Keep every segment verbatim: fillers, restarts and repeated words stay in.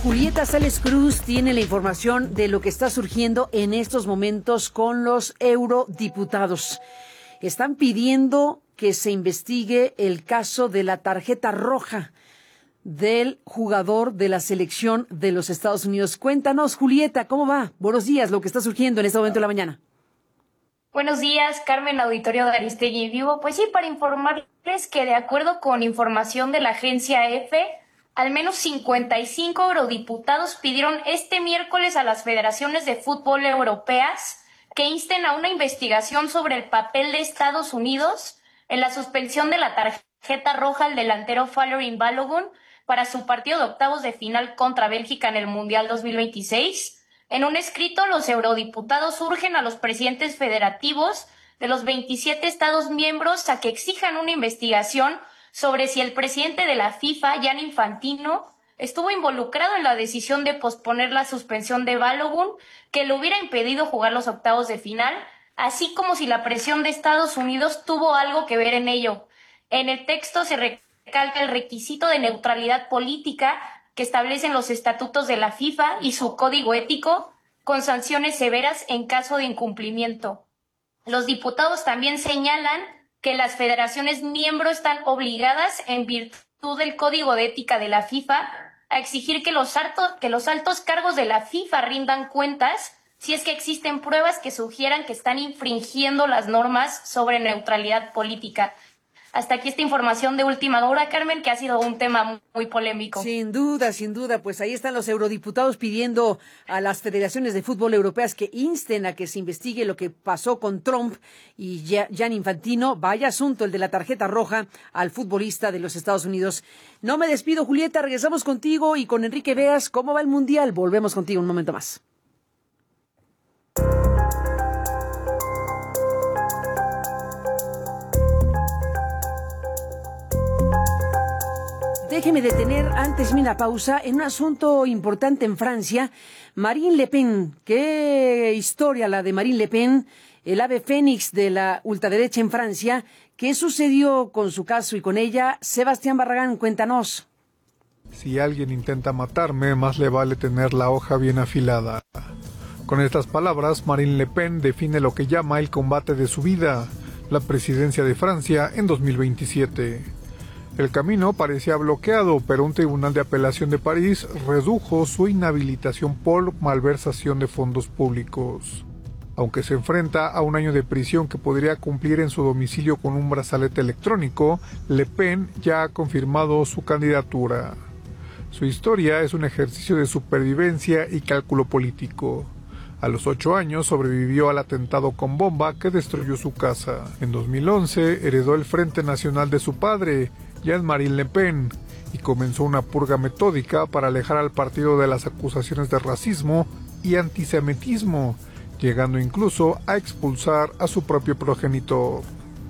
Julieta Sales Cruz tiene la información de lo que está surgiendo en estos momentos con los eurodiputados. Están pidiendo que se investigue el caso de la tarjeta roja del jugador de la selección de los Estados Unidos. Cuéntanos, Julieta, ¿cómo va? Buenos días, lo que está surgiendo en este momento de la mañana. Buenos días, Carmen, auditorio de Aristegui Vivo. Pues sí, para informarles que de acuerdo con información de la agencia E F E, al menos cincuenta y cinco eurodiputados pidieron este miércoles a las federaciones de fútbol europeas que insten a una investigación sobre el papel de Estados Unidos en la suspensión de la tarjeta roja al delantero Folarin Balogun para su partido de octavos de final contra Bélgica en el Mundial dos mil veintiséis. En un escrito, los eurodiputados urgen a los presidentes federativos de los veintisiete Estados miembros a que exijan una investigación sobre si el presidente de la FIFA, Gianni Infantino, estuvo involucrado en la decisión de posponer la suspensión de Balogun, que le hubiera impedido jugar los octavos de final, así como si la presión de Estados Unidos tuvo algo que ver en ello. En el texto se recalca el requisito de neutralidad política que establecen los estatutos de la FIFA y su código ético, con sanciones severas en caso de incumplimiento. Los diputados también señalan que las federaciones miembros están obligadas, en virtud del código de ética de la FIFA, a exigir que los, altos, que los altos cargos de la FIFA rindan cuentas si es que existen pruebas que sugieran que están infringiendo las normas sobre neutralidad política. Hasta aquí esta información de última hora, Carmen, que ha sido un tema muy polémico. Sin duda, sin duda, pues ahí están los eurodiputados pidiendo a las federaciones de fútbol europeas que insten a que se investigue lo que pasó con Trump y Gianni Infantino. Vaya asunto el de la tarjeta roja al futbolista de los Estados Unidos. No me despido, Julieta, regresamos contigo y con Enrique Beas. ¿Cómo va el Mundial? Volvemos contigo un momento más. Déjeme detener antes mi la pausa en un asunto importante en Francia. Marine Le Pen, qué historia la de Marine Le Pen, el ave fénix de la ultraderecha en Francia. ¿Qué sucedió con su caso y con ella? Sebastián Barragán, cuéntanos. Si alguien intenta matarme, más le vale tener la hoja bien afilada. Con estas palabras, Marine Le Pen define lo que llama el combate de su vida, la presidencia de Francia en dos mil veintisiete. El camino parecía bloqueado, pero un tribunal de apelación de París redujo su inhabilitación por malversación de fondos públicos. Aunque se enfrenta a un año de prisión que podría cumplir en su domicilio con un brazalete electrónico, Le Pen ya ha confirmado su candidatura. Su historia es un ejercicio de supervivencia y cálculo político. A los ocho años sobrevivió al atentado con bomba que destruyó su casa. En dos mil once heredó el Frente Nacional de su padre, Jean-Marie Le Pen, y comenzó una purga metódica para alejar al partido de las acusaciones de racismo y antisemitismo, llegando incluso a expulsar a su propio progenitor.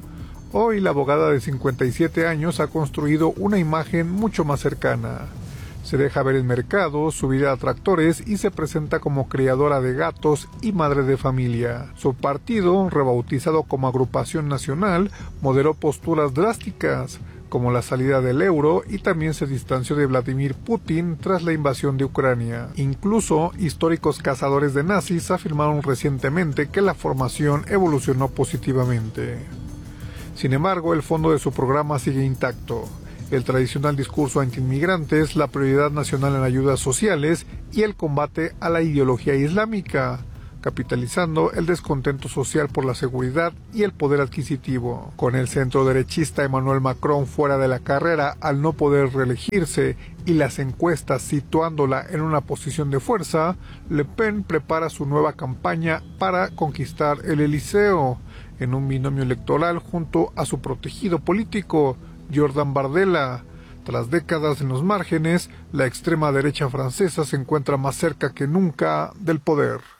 Hoy la abogada de cincuenta y siete años ha construido una imagen mucho más cercana. Se deja ver en mercados, subir a tractores y se presenta como criadora de gatos y madre de familia. Su partido, rebautizado como Agrupación Nacional, moderó posturas drásticas, como la salida del euro, y también se distanció de Vladimir Putin tras la invasión de Ucrania. Incluso históricos cazadores de nazis afirmaron recientemente que la formación evolucionó positivamente. Sin embargo, el fondo de su programa sigue intacto: el tradicional discurso antiinmigrantes, la prioridad nacional en ayudas sociales y el combate a la ideología islámica, capitalizando el descontento social por la seguridad y el poder adquisitivo. Con el centroderechista Emmanuel Macron fuera de la carrera al no poder reelegirse y las encuestas situándola en una posición de fuerza, Le Pen prepara su nueva campaña para conquistar el Elíseo, en un binomio electoral junto a su protegido político, Jordan Bardella. Tras décadas en los márgenes, la extrema derecha francesa se encuentra más cerca que nunca del poder.